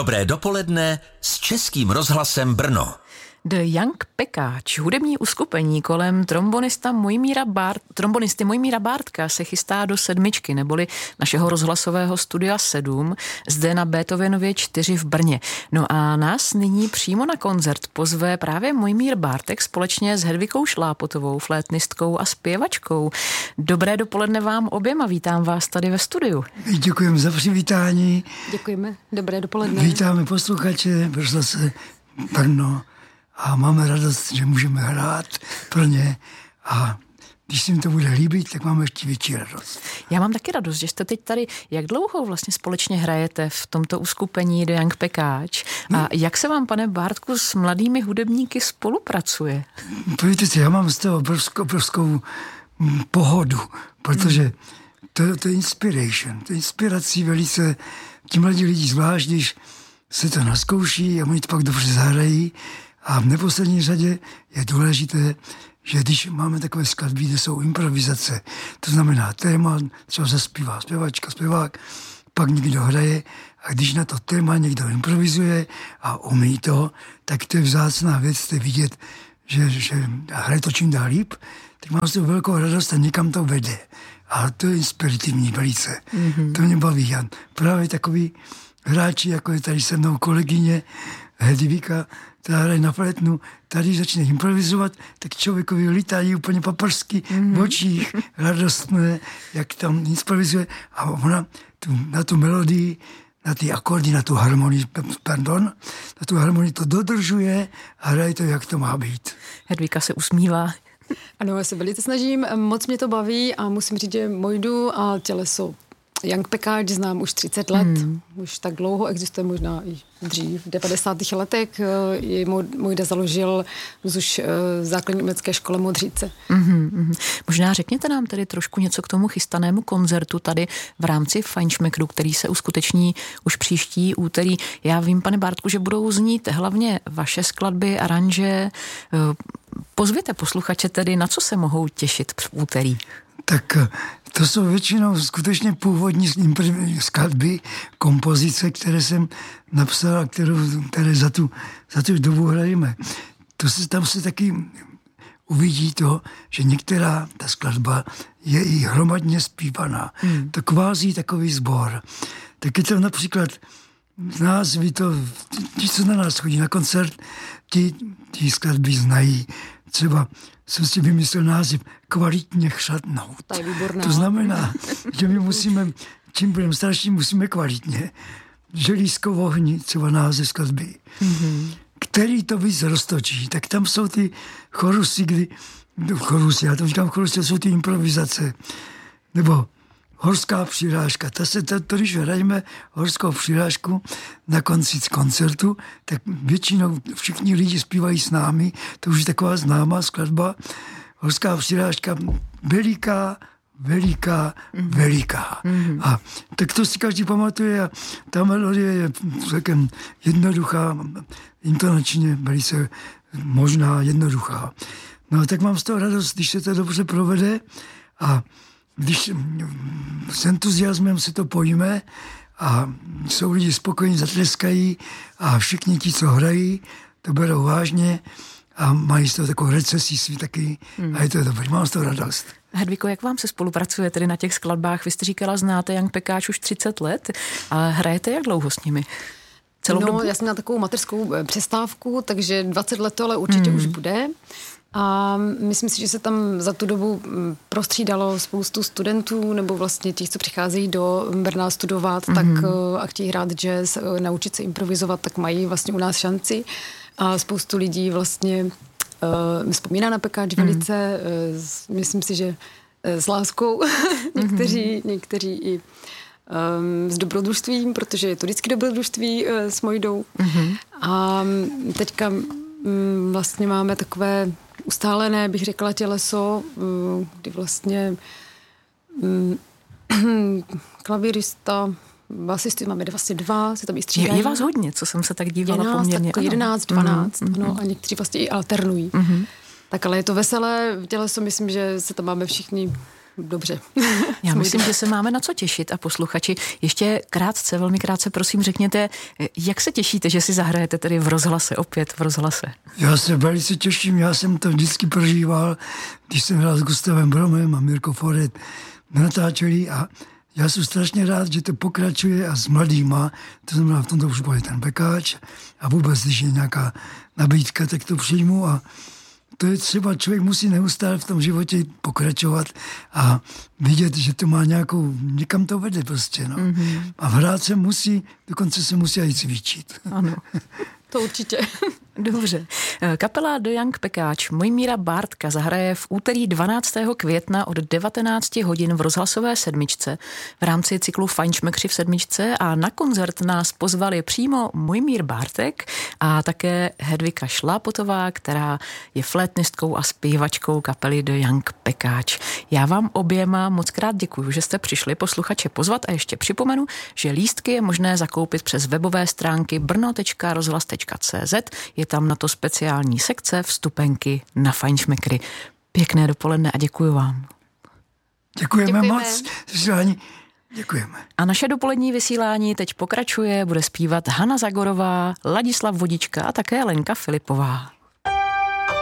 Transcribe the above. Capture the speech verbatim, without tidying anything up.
Dobré dopoledne s Českým rozhlasem Brno. The Young Pekáč, hudební uskupení kolem trombonista Mojmíra Bárt, trombonisty Mojmíra Bártka se chystá do sedmičky, neboli našeho rozhlasového studia sedm, zde na Beethovenově čtyři v Brně. No a nás nyní přímo na koncert pozve právě Mojmír Bártek společně s Hedvikou Šlápotovou, flétnistkou a zpěvačkou. Dobré dopoledne vám oběma, vítám vás tady ve studiu. Děkujeme za přivítání. Děkujeme, dobré dopoledne. Vítáme posluchače v rozhlase Brno. A máme radost, že můžeme hrát pro ně a když se jim to bude líbit, tak máme ještě větší radost. Já mám taky radost, že jste teď tady. Jak dlouho vlastně společně hrajete v tomto uskupení The Young Pekáč? A jak se vám, pane Bártku, s mladými hudebníky spolupracuje? Povíte si, já mám z toho obrovskou, obrovskou pohodu, protože to, to je inspiration. To je inspirací velice, ti mladí lidi zvlášť, když se to naskouší a oni to pak dobře zahrají. A v neposlední řadě je důležité, že když máme takové skladby, kde jsou improvizace, to znamená téma, třeba zaspívá zpěvačka, zpěvák, pak někdo hraje a když na to téma někdo improvizuje a umí to, tak to je vzácná věc, to je vidět, že, že hraje to čím dál líp, tak mám z toho velkou radost a někam to vede. A to je inspirativní velice. Mm-hmm. To mě baví. A právě takový hráči, jako je tady se mnou kolegyně Hedvika, která hraje na flétnu, tady začne improvizovat, tak člověkovi lítají úplně paprsky mm-hmm. v očích, radostné, jak tam improvizuje. A ona tu, na tu melodii, na ty akordy, na tu harmonii, pardon, na tu harmonii to dodržuje a hraje to, jak to má být. Hedvika se usmívá. Ano, já se velice snažím, moc mě to baví a musím říct, že Mojdu a těleso Young Pekáč znám už třicet let, hmm. už tak dlouho existuje, možná i dřív, v devadesátých letech ji Mojda založil už v základní umělecké škole Modříce. Mm-hmm. Možná řekněte nám tedy trošku něco k tomu chystanému koncertu tady v rámci Fajnšmekru, který se uskuteční už příští úterý. Já vím, pane Bártku, že budou znít hlavně vaše skladby, aranže. Pozvěte posluchače tedy, na co se mohou těšit v úterý. Tak to jsou většinou skutečně původní skladby, kompozice, které jsem napsal a kterou, které za tu, za tu dobu hrajeme. To se, tam se taky uvidí to, že některá ta skladba je i hromadně zpívaná. Hmm. To kvázi takový sbor. Tak je to například z nás, vy to, ti, co na nás chodí na koncert, ti, ti skladby znají. Třeba jsem si vymyslel název Kvalitně chřadnout. To je výborná. To znamená, že my musíme, čím budeme starší, musíme kvalitně. Želízko v ohni, třeba název skladby. Mm-hmm. Který to víc roztočí. Tak tam jsou ty chorusy, kdy, chorusy, já to říkám chorusy, to jsou ty improvizace. Nebo horská přirážka. Ta se, to, to, když hrajeme horskou přirážku na konci koncertu, tak většinou všichni lidi zpívají s námi. To už je taková známá skladba. Horská přirážka veliká, veliká, mm-hmm. veliká. Mm-hmm. A tak to si každý pamatuje a ta melodie je celkem jednoduchá, intonačně velice možná jednoduchá. No tak mám z toho radost, když se to dobře provede a když s entuziasmem se to pojme a jsou lidi spokojení, zatleskají a všichni ti, co hrají, to berou vážně a mají z toho takovou recesí svý taky hmm. a je to dobrý, mám z toho radost. Hedviko, jak vám se spolupracuje tedy na těch skladbách? Vy jste říkala, znáte Young Pekáč už třicet let, ale hrajete jak dlouho s nimi? Celou no, dobu? Já jsem měla takovou mateřskou přestávku, takže dvacet let to ale určitě hmm. už bude. A myslím si, že se tam za tu dobu prostřídalo spoustu studentů nebo vlastně těch, co přicházejí do Brna studovat mm-hmm. tak a chtějí hrát jazz, naučit se improvizovat, tak mají vlastně u nás šanci. A spoustu lidí vlastně uh, vzpomíná na Pekáč mm. velice, uh, myslím si, že uh, s láskou, někteří, mm-hmm. někteří i um, s dobrodružstvím, protože je to vždycky dobrodružství uh, s Mojdou. Mm-hmm. A teďka um, vlastně máme takové ustálené, bych řekla, těleso, um, kdy vlastně um, klavírista, basisty máme vlastně dva, se tam i střídají. Je vás hodně, co jsem se tak dívala jedenáct, poměrně. Tak jedenáct, dvanáct, mm, ano, a někteří vlastně i alternují. Mm. Tak ale je to veselé, těleso, myslím, že se tam máme všichni dobře. Já myslím, že se máme na co těšit a posluchači. Ještě krátce, velmi krátce, prosím, řekněte, jak se těšíte, že si zahrajete tedy v rozhlase, opět v rozhlase? Já se velice těším, já jsem to vždycky prožíval, když jsem hrál s Gustavem Bromem a Mirko Foret natáčeli a já jsem strašně rád, že to pokračuje a s mladýma, to znamená v tomto případě ten Pekáč a vůbec, když je nějaká nabídka, tak to přijmu a to je třeba, člověk musí neustále v tom životě pokračovat a vidět, že to má nějakou, někam to vede prostě, no. Mm-hmm. A hrát se musí, dokonce se musí i cvičit. Ano. To určitě. Dobře. Kapela The Young Pekáč Mojmíra Bártka zahraje v úterý dvanáctého května od devatenáct hodin v rozhlasové sedmičce v rámci cyklu Fajnšmekři v sedmičce a na koncert nás pozvali přímo Mojmír Bártek a také Hedvika Šlápotová, která je flétnistkou a zpěvačkou kapely The Young Pekáč. Já vám oběma moc krát děkuju, že jste přišli posluchače pozvat a ještě připomenu, že lístky je možné zakoupit přes webové stránky brno tečka rozhlas tečka cé zet. Je tam na to speciální sekce vstupenky na Fajnšmekry. Pěkné dopoledne a děkuji vám. Děkujeme, Děkujeme. moc. Vysílání. Děkujeme. A naše dopolední vysílání teď pokračuje, bude zpívat Hana Zagorová, Ladislav Vodička a také Lenka Filipová.